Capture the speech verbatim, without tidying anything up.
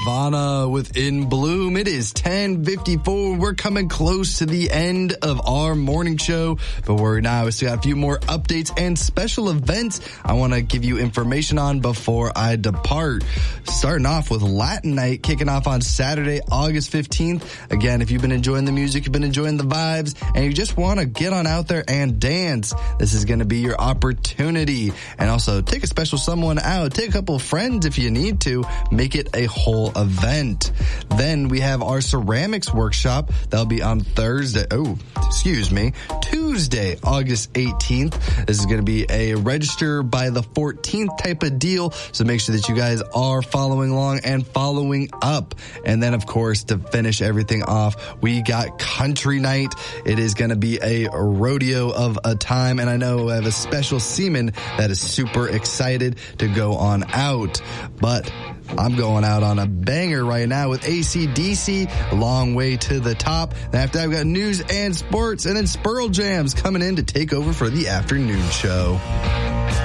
Nirvana with In Bloom. It is ten fifty-four. We're coming close to the end of our morning show, but we're now we still got a few more updates and special events I want to give you information on before I depart. Starting off with Latin Night, kicking off on Saturday, August fifteenth. Again, if you've been enjoying the music, you've been enjoying the vibes, and you just want to get on out there and dance, this is going to be your opportunity. And also, take a special someone out. Take a couple of friends if you need to. Make it a whole event. Then we have our ceramics workshop. That'll be on Thursday. Oh, excuse me. Tuesday, August eighteenth. This is going to be a register by the fourteenth type of deal. So make sure that you guys are following along and following up. And then, of course, to finish everything off, we got Country Night. It is going to be a rodeo of a time. And I know I have a special seaman that is super excited to go on out. But I'm going out on a banger right now with A C D C, a long way to the top. And after that, we've got news and sports, and then Spurl Jams coming in to take over for the afternoon show.